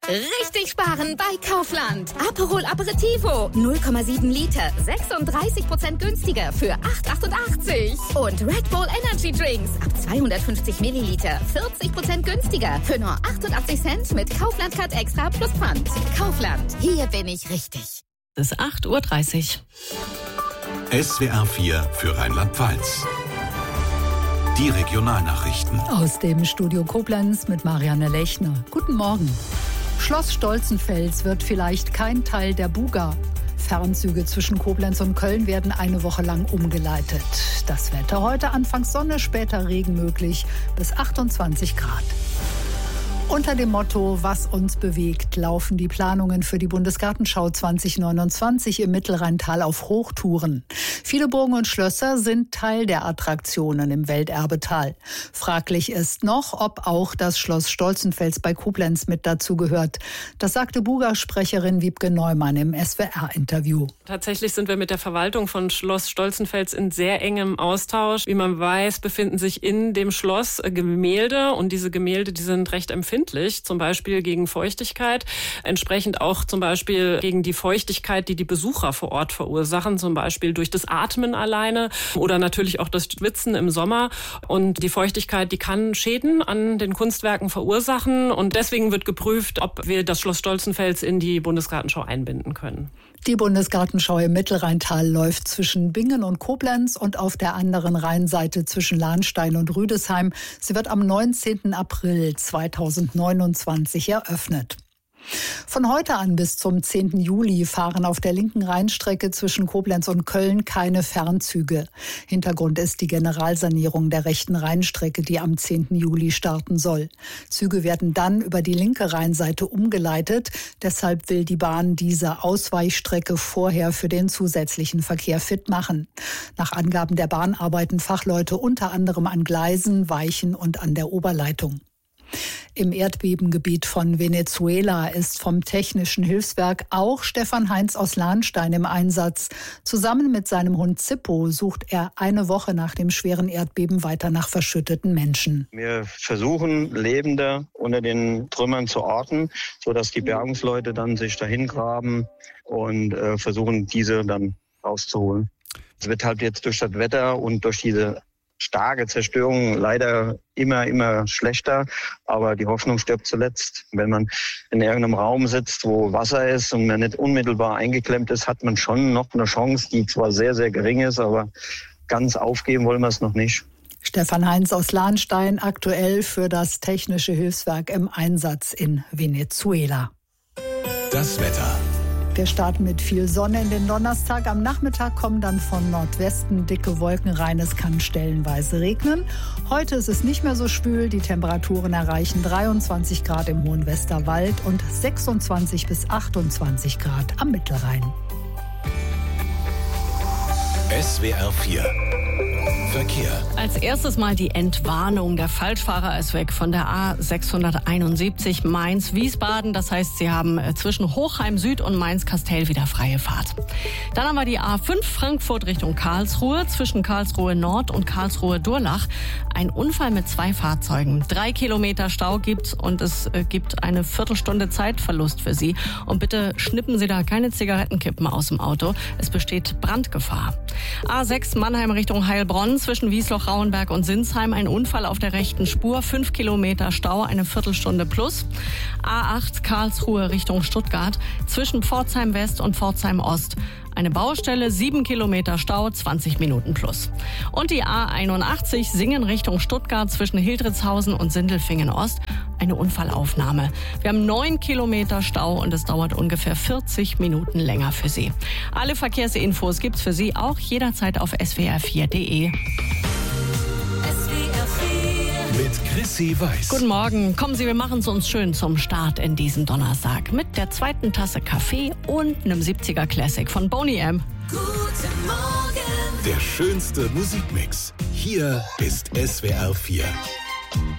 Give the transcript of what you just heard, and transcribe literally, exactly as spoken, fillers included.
Richtig sparen bei Kaufland. Aperol Aperitivo, null Komma sieben Liter, sechsunddreißig Prozent günstiger für acht achtundachtzig. Und Red Bull Energy Drinks ab zweihundertfünfzig Milliliter, vierzig Prozent günstiger für nur achtundachtzig Cent mit Kaufland Card Extra plus Pfand. Kaufland, hier bin ich richtig. Es ist acht Uhr dreißig. S W R vier für Rheinland-Pfalz. Die Regionalnachrichten. Aus dem Studio Koblenz mit Marianne Lechner. Guten Morgen. Schloss Stolzenfels wird vielleicht kein Teil der Buga. Fernzüge zwischen Koblenz und Köln werden eine Woche lang umgeleitet. Das Wetter heute: anfangs Sonne, später Regen möglich, bis achtundzwanzig Grad. Unter dem Motto „Was uns bewegt" laufen die Planungen für die Bundesgartenschau zwanzig neunundzwanzig im Mittelrheintal auf Hochtouren. Viele Burgen und Schlösser sind Teil der Attraktionen im Welterbetal. Fraglich ist noch, ob auch das Schloss Stolzenfels bei Koblenz mit dazu gehört. Das sagte Buga-Sprecherin Wiebke Neumann im S W R-Interview. Tatsächlich sind wir mit der Verwaltung von Schloss Stolzenfels in sehr engem Austausch. Wie man weiß, befinden sich in dem Schloss Gemälde, und diese Gemälde, die sind recht empfindlich. Zum Beispiel gegen Feuchtigkeit, entsprechend auch zum Beispiel gegen die Feuchtigkeit, die die Besucher vor Ort verursachen, zum Beispiel durch das Atmen alleine oder natürlich auch das Schwitzen im Sommer. Und die Feuchtigkeit, die kann Schäden an den Kunstwerken verursachen, und deswegen wird geprüft, ob wir das Schloss Stolzenfels in die Bundesgartenschau einbinden können. Die Bundesgartenschau im Mittelrheintal läuft zwischen Bingen und Koblenz und auf der anderen Rheinseite zwischen Lahnstein und Rüdesheim. Sie wird am neunzehnten April zweitausendneunundzwanzig eröffnet. Von heute an bis zum zehnten Juli fahren auf der linken Rheinstrecke zwischen Koblenz und Köln keine Fernzüge. Hintergrund ist die Generalsanierung der rechten Rheinstrecke, die am zehnten Juli starten soll. Züge werden dann über die linke Rheinseite umgeleitet. Deshalb will die Bahn diese Ausweichstrecke vorher für den zusätzlichen Verkehr fit machen. Nach Angaben der Bahn arbeiten Fachleute unter anderem an Gleisen, Weichen und an der Oberleitung. Im Erdbebengebiet von Venezuela ist vom Technischen Hilfswerk auch Stefan Heinz aus Lahnstein im Einsatz. Zusammen mit seinem Hund Zippo sucht er eine Woche nach dem schweren Erdbeben weiter nach verschütteten Menschen. Wir versuchen, Lebende unter den Trümmern zu orten, sodass die Bergungsleute dann sich dahin graben und äh, versuchen, diese dann rauszuholen. Es wird halt jetzt durch das Wetter und durch diese starke Zerstörung leider immer, immer schlechter. Aber die Hoffnung stirbt zuletzt. Wenn man in irgendeinem Raum sitzt, wo Wasser ist und man nicht unmittelbar eingeklemmt ist, hat man schon noch eine Chance, die zwar sehr, sehr gering ist, aber ganz aufgeben wollen wir es noch nicht. Stefan Heinz aus Lahnstein, aktuell für das Technische Hilfswerk im Einsatz in Venezuela. Das Wetter. Wir starten mit viel Sonne in den Donnerstag. Am Nachmittag kommen dann von Nordwesten dicke Wolken rein. Es kann stellenweise regnen. Heute ist es nicht mehr so schwül. Die Temperaturen erreichen dreiundzwanzig Grad im Hohen Westerwald und sechsundzwanzig bis achtundzwanzig Grad am Mittelrhein. S W R vier Verkehr. Als erstes mal die Entwarnung. Der Falschfahrer ist weg von der A sechshunderteinundsiebzig Mainz-Wiesbaden. Das heißt, Sie haben zwischen Hochheim Süd und Mainz-Kastel wieder freie Fahrt. Dann haben wir die A fünf Frankfurt Richtung Karlsruhe. Zwischen Karlsruhe Nord und Karlsruhe Durlach ein Unfall mit zwei Fahrzeugen. Drei Kilometer Stau gibt's und es gibt eine Viertelstunde Zeitverlust für Sie. Und bitte schnippen Sie da keine Zigarettenkippen aus dem Auto. Es besteht Brandgefahr. A sechs Mannheim Richtung Heilbronn. Zwischen Wiesloch-Rauenberg und Sinsheim ein Unfall auf der rechten Spur. Fünf Kilometer Stau, eine Viertelstunde plus. A acht Karlsruhe Richtung Stuttgart. Zwischen Pforzheim West und Pforzheim Ost eine Baustelle, sieben Kilometer Stau, zwanzig Minuten plus. Und die A einundachtzig Singen Richtung Stuttgart zwischen Hildritzhausen und Sindelfingen Ost. Eine Unfallaufnahme. Wir haben neun Kilometer Stau und es dauert ungefähr vierzig Minuten länger für Sie. Alle Verkehrsinfos gibt's für Sie auch jederzeit auf S W R vier Punkt de. Mit Chrissy Weiß. Guten Morgen. Kommen Sie, wir machen es uns schön zum Start in diesem Donnerstag. Mit der zweiten Tasse Kaffee und einem siebziger Classic von Boney M. Guten Morgen. Der schönste Musikmix. Hier ist S W R vier.